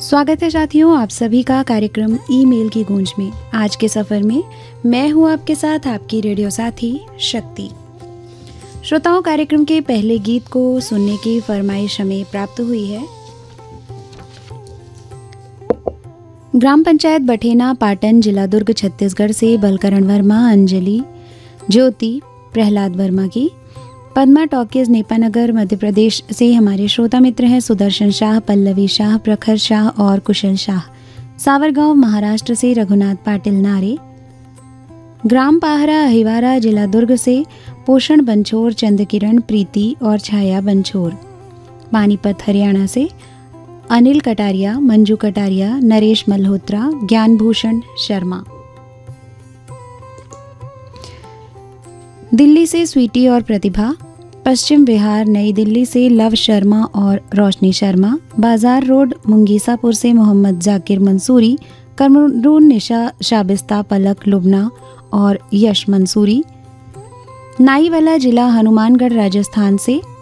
स्वागत है साथियों आप सभी का कार्यक्रम ईमेल की गूंज में। आज के सफर में मैं हूं आपके साथ आपकी रेडियो साथी शक्ति। श्रोताओं, कार्यक्रम के पहले गीत को सुनने की फरमाइश हमें प्राप्त हुई है। ग्राम पंचायत बठेना पाटन, जिला दुर्ग, छत्तीसगढ़ से बलकरण वर्मा, अंजलि, ज्योति, प्रहलाद वर्मा की। पद्मा टॉकीज, नेपानगर, मध्य प्रदेश से हमारे श्रोता मित्र हैं सुदर्शन शाह, पल्लवी शाह, प्रखर शाह और कुशल शाह। सावरगांव, महाराष्ट्र से रघुनाथ पाटिल नारे। ग्राम पाहरा, अहिवारा, जिला दुर्ग से पोषण बंछोर, चंद्रकिरण, प्रीति और छाया बंछोर। पानीपत, हरियाणा से अनिल कटारिया, मंजू कटारिया, नरेश मल्होत्रा, ज्ञानभूषण शर्मा। दिल्ली से स्वीटी और प्रतिभा। पश्चिम बिहार, नई दिल्ली से लव शर्मा और रोशनी शर्मा। बाजार रोड, मुंगीसापुर से मोहम्मद जाकिर मंसूरी, कमरून, निशा शाबिस्ता, पलक, लुबना और यश मंसूरी। नाईवाला, जिला हनुमानगढ़, राजस्थान से